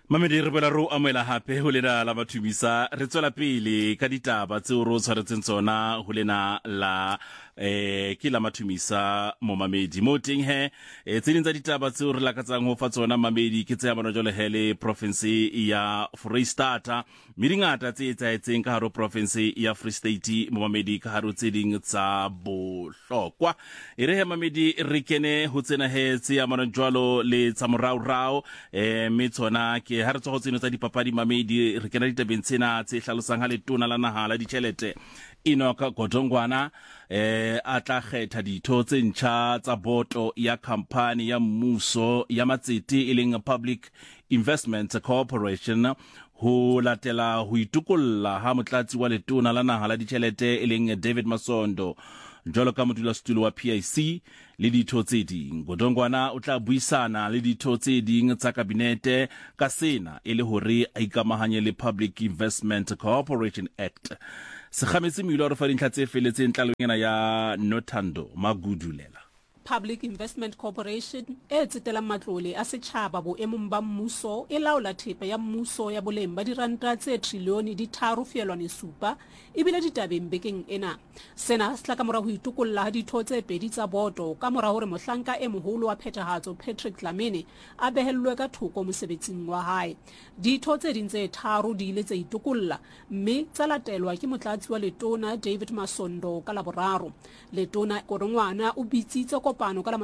Mamedi re boela ro amela hape ho lena la bathumisa re tswela pele ka ditaba tseo ro tshwaretseng tsona ho lena la ke la mathumisa mo mamedi mo teng he tse ding tsa ditaba tseo re lakatsang ho fa tsona mamedi ke tse amana jole hele province ya Freistata miringata tse etsaetseng ka haro province ya Free State mo mamedi ka haro tse ding tsa bohlokwa re he mamedi re kene ho tsena he tse amana jwalo le tsa morao me tsona ke ha re tsogo tseno tsa dipapadi mamedi re kena ditabeng tsena tse hlalosang ha letona la naha la ditjhelete Enoch Godongwana a tla kgetha ditho tse ntjha tsa boto ya company ya mmuso ya matsete e leng Public Investment Corporation ho latela ho itukolla ha motlatsi wa letona la naha la ditjhelete e leng David Masondo jwalo ka modulasetulo wa PIC le ditho tse ding Godongwana o tla buisana le ditho tse ding tsa kabinete ka sena e le hore a ikamahanye le Public Investment Corporation Act Sekhametse milo re fa dintlha tse feletseng tlalongena ya Nothando Magudulela Public Investment Corporation e tsetelang matlole a setjhaba boemong ba mmuso e laola thepa ya mmuso ya boleng ba diranta tse trilione di 3.7 ebile ditabeng bekeng ena sena se tla ka mora ho itukolla ha ditho tse pedi tsa boto ka mora hore mohlanka e moholo wa phethahatso Patrick Dlamini a behellwe ka thoko mosebetsing wa hae ditho tse ding tse tharo di ile tse itukolla mme tsa latelwa ke motlatsi wa letona David Masondo ka laboraro letona Godongwana o bitsitse kopano ka la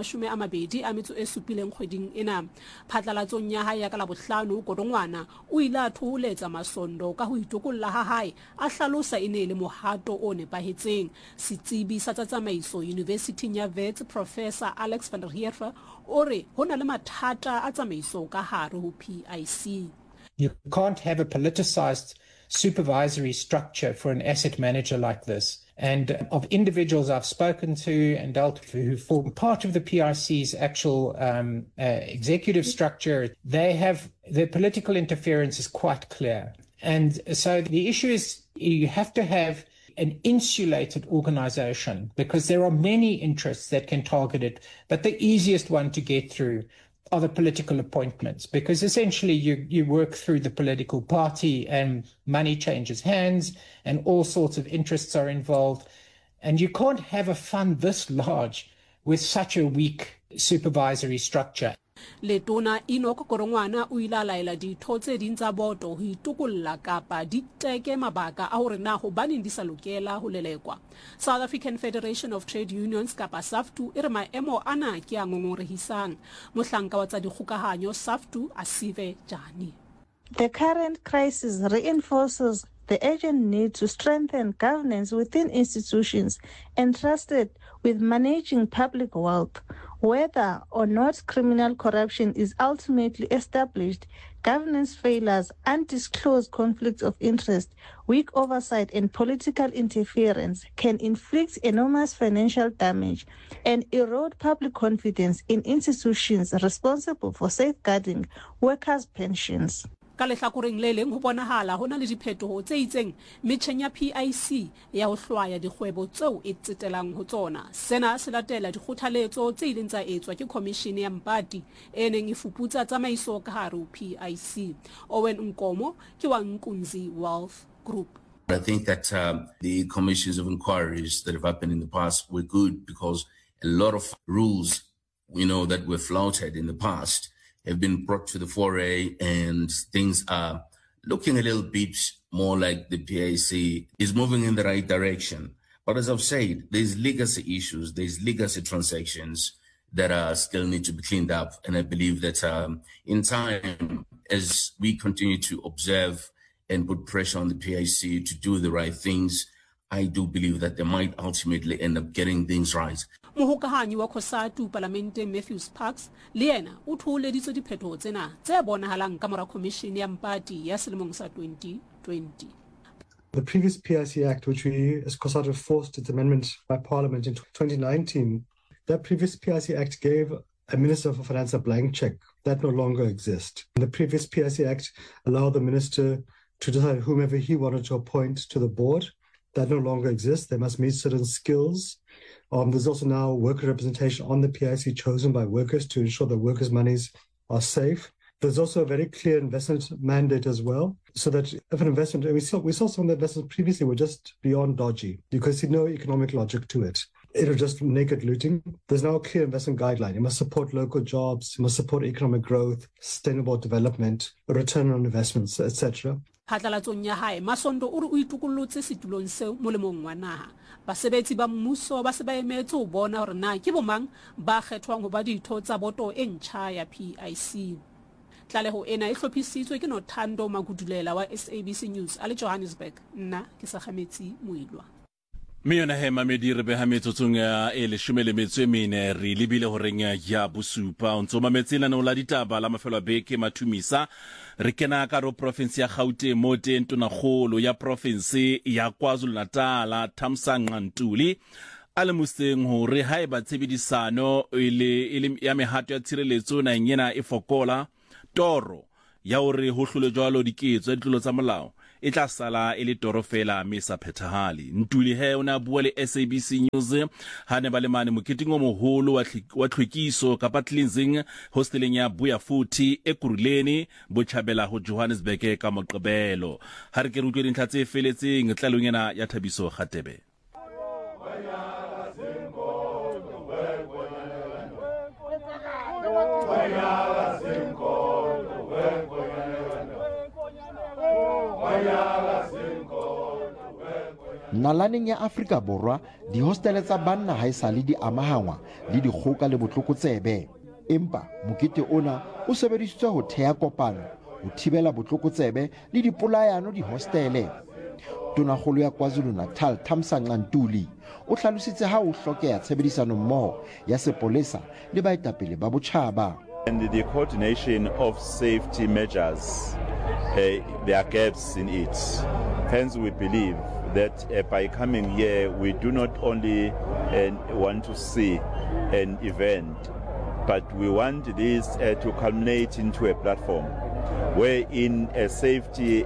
27 kgweding ena phatlalatsong ya hae ya ka la bohlano Godongwana o ile a thoholetsa Masondo ka ho itukolla ha hae a hlalosa ene le mohato o nepahetseng setsebi sa tsa tsamaiso University ya Wits Professor Alex van der Heerfer ore hona le mathata a tsamaiso ka hare ho PIC. You can't have a politicized supervisory structure for an asset manager like this. And of individuals I've spoken to and dealt with who form part of the PIC's actual executive structure, their political interference is quite clear. And so the issue is you have to have an insulated organization because there are many interests that can target it, but the easiest one to get through are the political appointments because essentially you work through the political party and money changes hands and all sorts of interests are involved. And you can't have a fund this large with such a weak supervisory structure. Letona Enoch Godongwana o ile a laela ditho tse ding tsa boto ho itukolla kapa di teke mabaka a hore na hobaneng di sa lokela ho lelekwa. South African Federation of Trade Unions kapa SAFTU e re maemo ana ke a ngongorehisang mohlanka wa tsa dikgokahanyo SAFTU Asive Jani. The current crisis reinforces the urgent need to strengthen governance within institutions entrusted with managing public wealth. Whether or not criminal corruption is ultimately established, governance failures, undisclosed conflicts of interest, weak oversight, and political interference can inflict enormous financial damage and erode public confidence in institutions responsible for safeguarding workers' pensions. Ka lehlakoreng le leng ho bonahala hona le diphetoho tse itseng metjheng ya PIC ya ho hlwaya dikgwebo tseo e tsetelang ho tsona sena se latela dikgothaletso tse ileng tsa etswa ke commission ya Mpati e neng e fuputsa tsamaiso ka hare ho PIC Owen Nkomo ke wa Nkunzi Wealth Group. I think that the commissions of inquiries that have happened in the past were good because a lot of rules, that were flouted in the past have been brought to the foray and things are looking a little bit more like the PIC is moving in the right direction. But as I've said, there's legacy issues, there's legacy transactions that still need to be cleaned up. And I believe that in time, as we continue to observe and put pressure on the PIC to do the right things, I do believe that they might ultimately end up getting things right. Mohokahanyi wa Khosatu Parlamente Matthews Parks le yena o thoholeditse diphetho tsena tse bonahalang ka mora commission ya Mpati ya selemong sa 2020. The previous PIC Act, which we as Khosatu forced its amendment by Parliament in 2019, that previous PIC Act gave a Minister for Finance a blank check. That no longer exists. The previous PIC Act allowed the Minister to decide whomever he wanted to appoint to the board. That no longer exists. They must meet certain skills. There's also now worker representation on the PIC chosen by workers to ensure that workers' monies are safe There's also a very clear investment mandate as well, so that if an investment, and we saw some of the investments previously were just beyond dodgy. You could see no economic logic to it. It was just naked looting. There's now a clear investment guideline. It must support local jobs, it must support economic growth, sustainable development, a return on investments, etc. Phatlalatsong ya hae Masondo o re o itukullotse setulong seo molemong wa naha. Basebetsi ba mmuso ba se ba emetse ho bona hore na ke bomang ba kgethwang ho ba ditho tsa boto e ntjha ya PIC. Tlaleho ena e hlophisitswe ke Nothando Magudulela wa SABC News a le Johannesburg. Nna ke Sakgametsi Moilwa. Meyona he mamedi re beha metsotsong ya mene re libile ho reng ya bosupa o ntso mametsela no la ditaba la mafelo a beke mathumisa re kena ka ro province ya Gauteng mo teng tonakgolo ya province ya KwaZulu-Natal Thamsanqa Ntuli a le moseng hore haeba tshebedisano ile ya mehato ya tshireletso na nyena e fokola toro ya hore ho hlole jwalo diketso ya ditlolo tsa molao e tla sala e le toro fela mme sa phethahale. Ntuli he o na bua le SABC News ha ne ba le mane moketing o moholo wa tlhwekiso kapa cleansing hosteleng ya Buyafuthi e Kuruleni Botjhabela ho Johannesburg ka Moqebelo. Ha re ke re utlwe dintlha tse feletseng tlalong ena ya Thabiso Kgatebe. Nalaneng ya Afrika Borwa dihostele tsa banna ha esale di amahangwa le dikgoka le botlokotsebe empa mokete ona o sebedisitswe ho thea kopano ho thibela botlokotsebe le dipolayano dihostele. Tonakgolo ya KwaZulu-Natal Thamsanqa Ntuli o hlalositse ha o hlokeha tshebedisano mmoho ya sepolesa le baetapele ba botjhaba. And the coordination of safety measures, there are gaps in it. Hence we believe that by coming here, we do not only want to see an event, but we want this to culminate into a platform wherein safety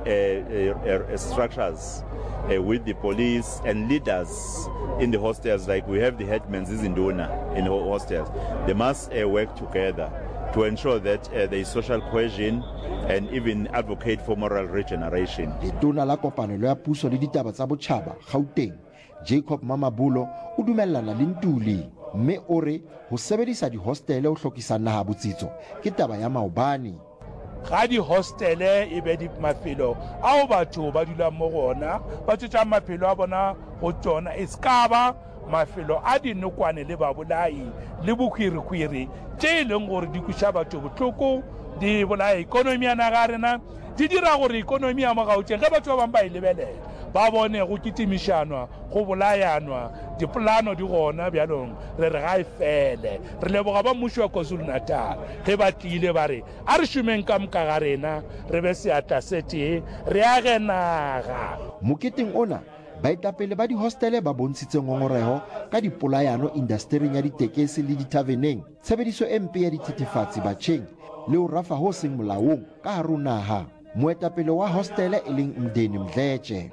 structures with the police and leaders in the hostels, like we have the headmen Zizinduna in hostels, they must work together to ensure that there is social cohesion and even advocate for moral regeneration. Letona la kopanelo ya puso le ditaba tsa botjhaba Gauteng Jacob Mamabulo o dumellana le Ntuli mme o re ho sebedisa dihostele ho hlokisa naha botsitso ke taba ya maobane. Ga di hostele e be di mafelo ao batho ba dula mo gona ba tšwa mafelo a bona go tsona e skaba mafelo a dinokwane le babolai le bokhwirikhwiri tše leng gore di kuša batho botlhoko di bolaya ikonomi ya naga rena di dira gore ikonomi ya mo Gauteng ge batho ba bang ba e lebelela ba bone go kitimišanwa go bolayanwa dipolano di gona bjalong re re ga e fele re leboga ba mmušo wa KwaZulu-Natal ge ba tlile ba re a re šomeng ka moka ga rena re be seatla se tee re age naga. Moketeng ona baetapele ba dihostele ba bontshitse ngongoreho ka dipolayano indastering ya ditekesi le ditaveneng tshebediso e mpe ya dithethefatsi batjheng le ho rafa ho seng molaong ka hare ho naha. Moetapele wa hostele e leng Mdeni Mdletshe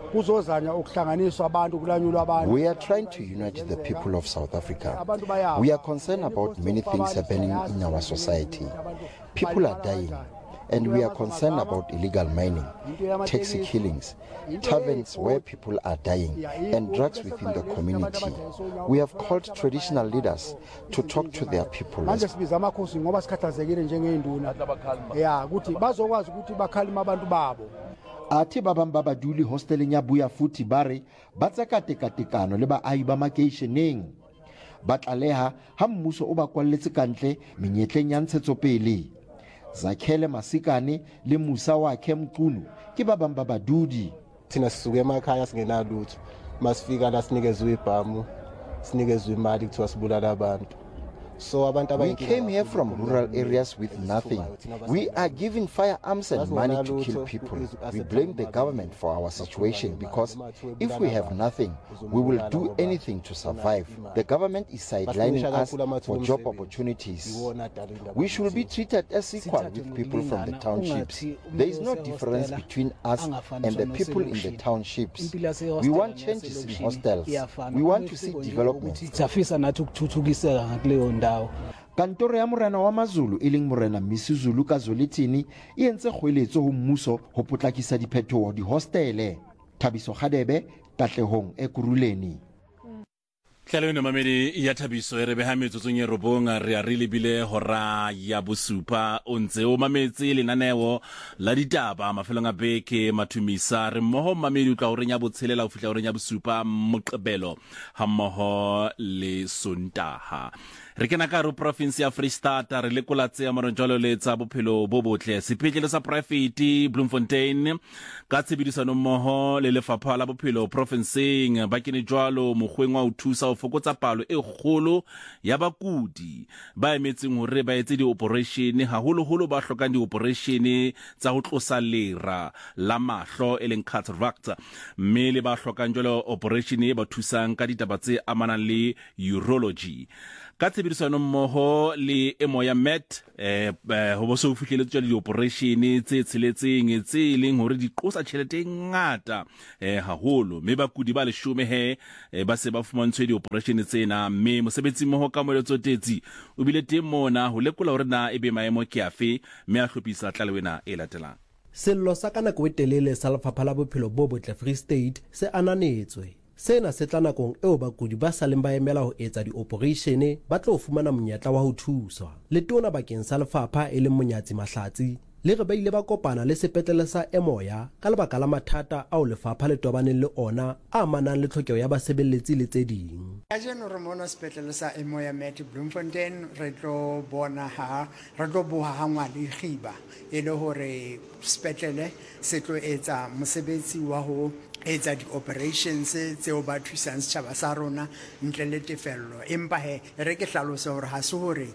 we are trying to unite the people of South Africa. We are concerned about many things happening in our society. People are dying, and we are concerned about illegal mining, taxi killings, taverns where people are dying, and drugs within the community. We have called traditional leaders to talk to their people. Ate ba bang ba baduli hosteleng ya Buyafuthi bare ba tsakatekano le baahi ba makeisheneng ba tlaleha ha mmuso o ba kwalletse kantle menyetleng ya ntshetsopele. Zakhele Masikane le Musa wakhe Mqunu ke ba bang ba badudi. Thina sisuke emakhaya singenalutho masifika la sinikezwe ibhamu sinikezwe imali kuthiwa sibulala abantu. We came here from rural areas with nothing. We are giving firearms and money to kill people. We blame the government for our situation because if we have nothing, we will do anything to survive. The government is sidelining us for job opportunities. We should be treated as equal with people from the townships. There is no difference between us and the people in the townships. We want changes in hostels. We want to see development. Kantoro ya morena wa Mazulu e leng morena Misuzulu Kazolithini e entse kgoeletso ho mmuso ho potlakisa diphetoho dihostele. Thabiso Khadebe, Katlehong e Kuruleni. Tlhalo ena mamedi ya Thabiso e re beha metsotsong e robong re a re lebile hora ya bosupa o ntse o mametse lenaneo la ditaba mafelong a beke mathumisa re mmoho mamedi o tla o renya botshelela o fihla o renya bosupa Moqebelo ha mmoho le Sontaha. Re kena ka province ya Free State re lekolatse ya maronjalo le tsa bophelo bo botle sepetlele sa private Bloemfontein ka tshebedisano mmoho le lefapha la bophelo provinceng ba kene jwalo mogweng wa o thusa o fokotsa palo e kgolo ya bakudi ba emetseng hore ba etse di-operation haholo ba hlokang di-operation tsa ho tlosa lera la mahlo e leng cataract mme le ba hlokang jwalo operation e ba thusang ka ditaba tse amanang le urology ka tshebedisano mmoho le emo ya met ho bo so fihleletswe di-operation tse tsheletseng tse leng hore di qosa tjhelete ngata haholo mme bakudi ba 10 ba se ba fumantshwe di-operation tsena mme mosebetsi mmoho ka moeletso tetsi o bile teng mona ho lekola hore na ebe maemo ke afe mme a hlophisa tlalewena e latelang. Sello sa kana ko telele sa lefapha la bophelo bo botle Free State se ananetswe. Sena se tla nakong eo bakudi ba saleng ba emela ho etsa di-operation ba tlo fumana monyetla wa ho thuswa. Letona bakeng sa lefapha e leng Monyatsi Mahlatsi le re ba ile ba kopana le sepetlele sa Emoya ka lebaka la mathata ao lefapha le tobaneng le ona a amanang le tlhokeho ya basebeletsi le tse ding. Ka jeno re mona sepetlele sa Emoya Met Bloemfontein re tlo boha ha ngwale khiba e le hore sepetlele se tlo etsa mosebetsi wa ho etsa di-operations tseo ba thusang setjhaba sa rona ntle le tefello empa re ke hlalosa hore ha se hore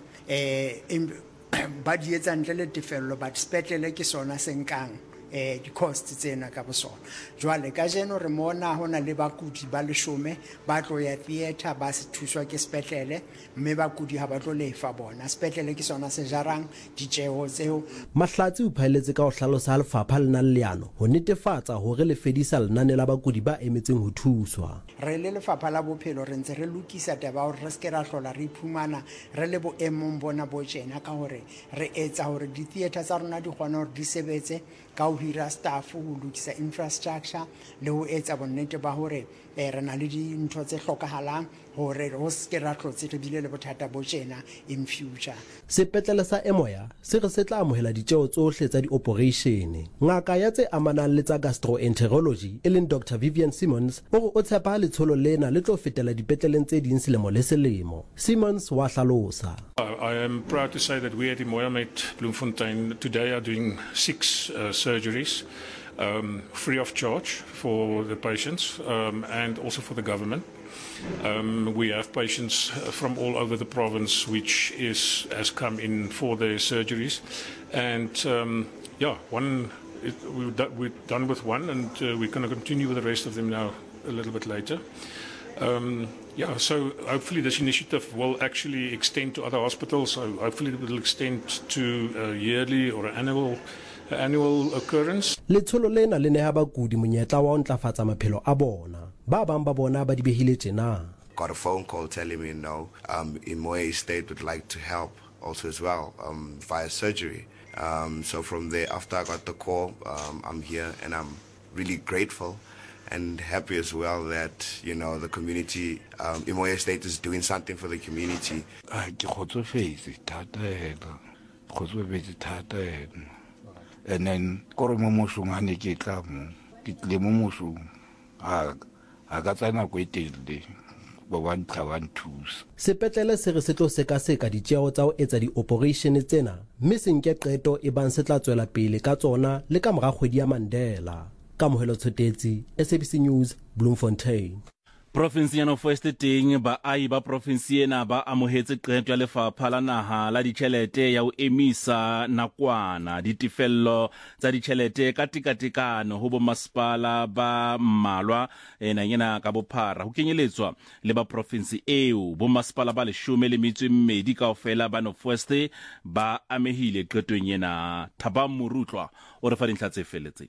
ba di etsa ntle le tefello but sepetlele ke sona se nkang di-cost tsena ka bosona jwale ka jeno re mona hona le bakudi ba 10 ba tlo ya theatre ba se thuswa ke sepetlele mme bakudi ha ba tlo lefa bona sepetlele ke sona se jarang ditjeo tseo. Mahlatsi o phaeletse ka ho hlalosa lefapha le nang leano ho netefatsa hore le fedisa lenane la bakudi ba emetseng ho thuswa. Re le lefapha la bophelo re ntse re lokisa taba hore re ske ra hlola re iphumana re le boemong bona bo tjena ka hore re etsa hore di-theatre tsa rona di kgona hore di sebetse ka ho hira staff ho lokisa infrastructure le ho etsa bonnete ba hore re na le dintho tse hlokahalang hore ho ske ra tlotse re bile le bothata bo tjena in future. Sepetlele sa Emoya se re se tla amohela ditjeo tsohle tsa di-operation. Ngaka ya tse amanang le tsa gastroenterology e leng Dr Vivian Simmons o o tshepa letsholo lena le tlo fetela dipetleleng tse ding selemo le selemo. Simmons wa hlalosa. I am proud to say that we at Emoya Met Bloemfontein today are doing 6 surgeries free of charge for the patients and also for the government. We have patients from all over the province which has come in for their surgeries and we're done with one and we're going to continue with the rest of them now a little bit later. So hopefully this initiative will actually extend to other hospitals. So hopefully it will extend to a yearly or annual occurrence. Letsholo lena le neha bakudi monyetla wa ho ntlafatsa maphelo a bona. Ba bang ba bona ba di behile tjena. Got a phone call telling me Emoya State would like to help also as well via surgery. So from there, after I got the call, I'm here and I'm really grateful and happy as well that the community, Emoya State is doing something for the community. And then Koromomoshungani Kitlam, Kitlemomushu, Agatana Quetilde, Bawan Kawan Tus. Sepetlele se re se tlo sekaseka ditjeo tsa ho etsa di-operation tsena mme se nke qeto e bang se tla tswela pele ka tsona le ka mora kgwedi ya Mandela. Kamohelo Tshotetsi, SABC News, Bloemfontein. Province ya North West teng baahi ba province ena ba amohetse qeto ya lefapha la naha la ditjhelete ya ho emisa nakwana ditefello tsa ditjhelete ka tekatekano ho bomasepala ba mmalwa nanyena ka bophara ho kenyeletswa le ba province eo bomasepala ba 12 kaofela ba North West ba amehile qetong ena. Thaba Morutlwa o re fa dintlha tse feletseng.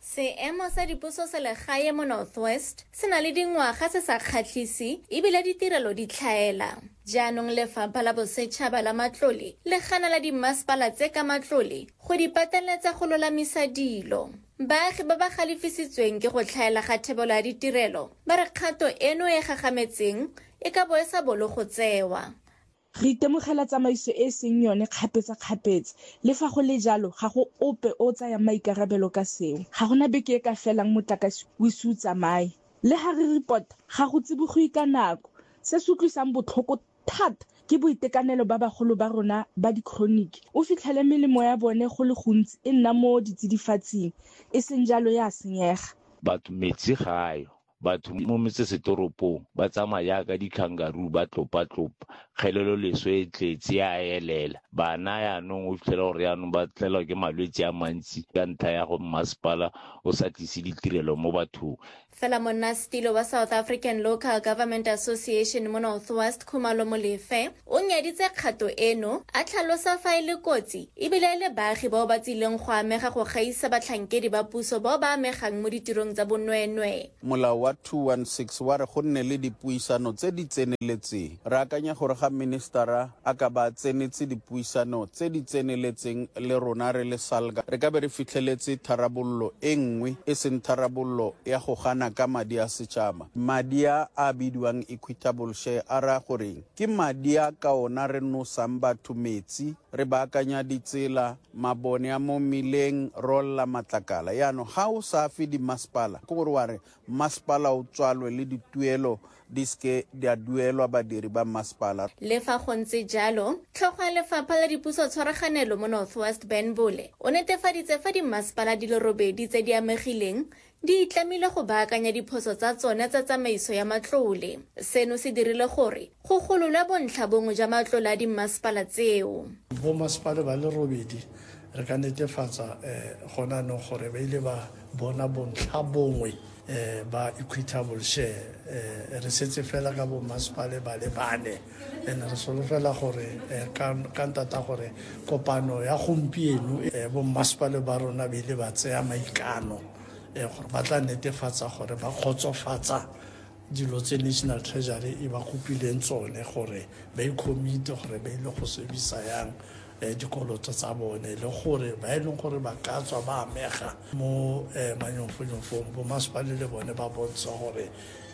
Seemo sa dipuso se legae mo Northwest se na le dingwaga se sa kgatlhise ebile ditirelo di tlhaela. Jaanong lefapha la bosetšhaba la matlole le ganela dimmasepala tse ka matlole go di pateletsa go lolamisa dilo. Baagi ba ba galefisitsweng ke go tlhaela ga thebolo ya ditirelo ba re kgato eno e gagametseng e ka bo e sa bolo go tsewa. Re itemogela tsamaiso e seng yone kgapetsa-kgapetsa le fa go le jalo ga go ope o tsaya maikarabelo ka seo. Ga gona beke e ka felang motlakase o ise o tsamaye. Le ha re report ga go tsibogiwe ka nako. Se se utlwisang botlhoko thata ke boitekanelo ba bagolo ba rona ba di-chronic. O fitlhele melemo ya bone go le gontsi e nna mo ditsidifatsing e seng jalo ya senyega. Batho metsi ga ayo. Batho mo metsesetoropong ba tsamaya ka di-kangaroo ba tlopa-tlopa kgelelo leswe e tletse ya elela bana yaanong o fitlhela gore yaanong ba tlelwa ke malwetse a mantsi ka ntlha ya go masepala o sa tlise ditirelo mo bathong. Fela monastilo wa South African Local Government Association mo Northwest Khumalo Molefe o nyaditse kgato eno a tlhalosa fa e le kotsi ebile le baagi bao ba tsileng go amega go gaisa batlhankedi ba puso bao ba amegang mo ditirong tsa bonweenwee. Molao wa 216 wa re go nne le dipuisano tse di tseneletseng. Re akanya gore ga ministera a ka ba tsenetse dipuisano tse di tseneletseng le rona re le SALGA re ka be re fitlheletse tharabollo e nngwe e seng tharabollo ya go gana ka madi a setšhaba. Madi a bidiwang equitable share a raya goreng ke madi a ka ona re nosang batho metsi re baakanya ditsela mabone a mo mmileng rolla matlakala. Yaanong ga o sa fe dimasepala ke gore wa re masepala o tswalwe le dituelo di ske di a duelwa badiri ba masepala. Le fa go ntse jalo tlhogo ya lefapha la dipuso tshwaraganelo mo Northwest Ben Bole o netefaditse fa dimasepala di le robedi tse di amegileng di itlamile go baakanya diphoso tsa tsone tsa tsamaiso ya matlole. Seno se dirile gore go gololwe bontlha bongwe jwa matlole a dimmasepala tseo. Bo masepala ba le robedi re ka netefatsa gona no gore ba ile ba bona bontlha bongwe ba equitable share re setse fela ka bo masepala ba le bane ene re solofela gore ka ntata gore kopano ya gompieno bo masepala ba rona ba ile ba tseya maikano gore ba tla netefatsa gore ba khotsofatsa dilo tse National Treasury e ba kopileng tsone gore ba ikhomite gore ba ile go sebisa yang dikoloto tsa bone le gore ba eleng gore ba ka tswa ba amega mo manyofonyofong bo masepala le bone ba bontsha gore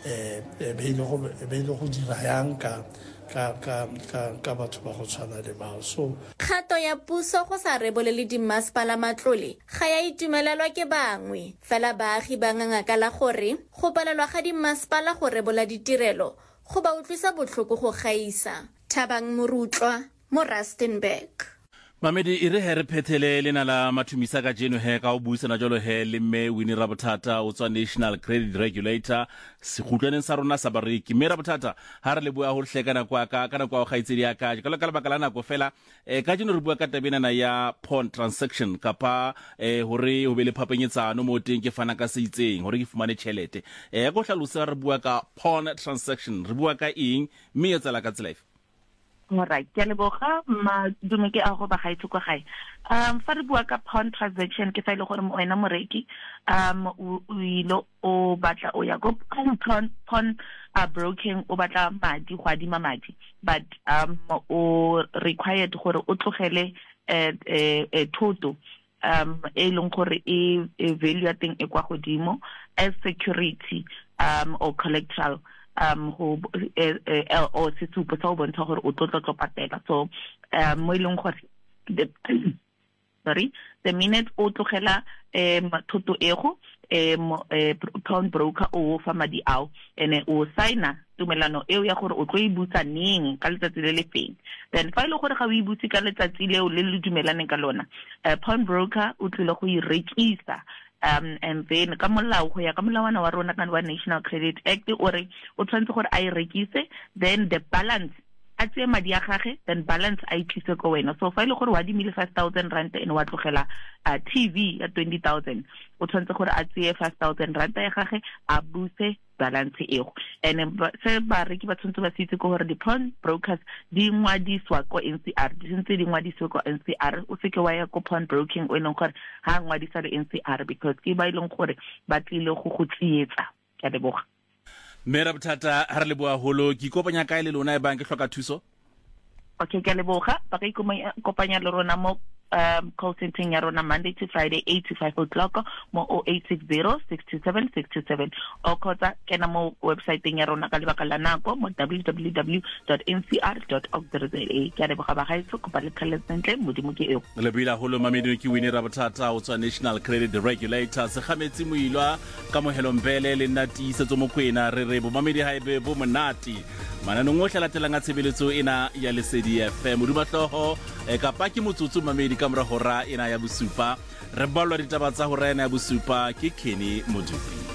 ba ile go dira yang ka batho ba go tshwana le bao. So kgato ya puso go sa rebole le dimmasepala matlole ga ya itumelelwa ke bangwe fela baagi ba ngangaka la gore go palelwa ga dimmasepala go rebola ditirelo go ba utlwisa botlhoko go gaisa. Thabang Morutlwa mo Rustenburg. Mamedi ire he re phethele lena la mathumisa ka jeno he ka o buisana jalo he le mme Winnie Rabothata o tswa National Credit Regulator se khutlwaneng sa rona sa bareki. Mme Rabothata ha re le bua ho hlekana kwa ka kana kwa o gaitsedi ya ka ka le baka la nako fela ka jeno re bua ka tabena ya pawn transaction kapa hore ho be le phapenyetsano mo teng ke fana ka se itseng hore ke fumane tšhelete go hlalosa re bua ka pawn transaction re bua ka eng mme e tsela ka tsela efe. Alright, ke leboga madume ke a go ba gaitse kwa gae. Fa re bua ka pawn transaction ke fa ile gore wena moreki o ile o batla o ya go pawn broking o batla madi go adima madi but o required gore o tlogele thoto e leng gore e value ya teng e kwa godimo as security or collateral go o se supo sa o bontsha gore o tlotlo patela. So mo ileng gore the minute o tlogela thoto ego pawn broker o fa madi ao ene o signa tumelano eo ya gore o tlo e butsa neng ka letsatsi le le feng. Then fa ile gore ga o e butsi ka letsatsi leo le le dumelaneng ka lona pawn broker o tlile go e rekisa. And then ka molao go ya ka molawana wa rona ka wa National Credit Act ore o tshwanetse gore a e rekise then the balance a tse madi a gage then balance a itlise ko wena. So fa ile gore wa dimile 5,000 rand and wa tlogela TV ya 20,000 o tshwantse gore a tse 5,000 rand ya gage a buse balance ego. And se ba re ke ba tshwantse ba sitse go gore di pawn brokers di ngwadiswa ko NCR, di sentse di ngwadiswa ko NCR. O se ke wa ya ko pawn broking o ene gore ha ngwadisa le NCR because ke ba ileng gore ba tlile go tsietsa. Ke a leboga. Mera Bothata ha re leboa holo ke kopanya kae le lona e bang ke hloka thuso. Okay, ke a leboga ba ka ikopanya le rona mo call center ya rona Monday to Friday 8 to 5 o'clock mo 0860-627-627 o kgotsa kena mo website ya rona ka lebaka la nako mo www.ncr.org.za. ke a leboga ba gaetso kopa le tlhalesentle modimo ke eo le bila holo mamedi ke Winnie Bothata o tswa National Credit Regulator se khametse moilwa ka mohelo mbele le nati setso mo kwena re bo mamedi haebe bo monati manano ngohle latelang a tshebeletso ena ya Lesedi FM moduma hloho ka paki motsotso mamedi ka mora hora ena ya bosupa re balwa ditaba tsa hora ena ya bosupa ke Kenny Modupi.